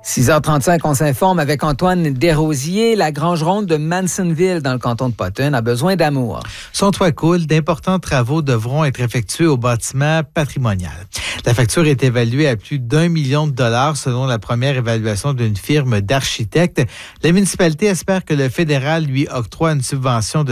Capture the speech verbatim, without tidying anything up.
six heures trente-cinq, on s'informe avec Antoine Desrosiers. La Grange Ronde de Mansonville, dans le canton de Potton, a besoin d'amour. Son toit coule, d'importants travaux devront être effectués au bâtiment patrimonial. La facture est évaluée à plus d'un million de dollars selon la première évaluation d'une firme d'architectes. La municipalité espère que le fédéral lui octroie une subvention de